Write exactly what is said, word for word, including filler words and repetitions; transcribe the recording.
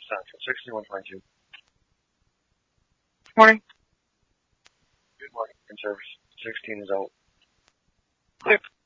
Central, sixty-one twenty-two. Morning. Good morning. In service. sixteen is out. Clear.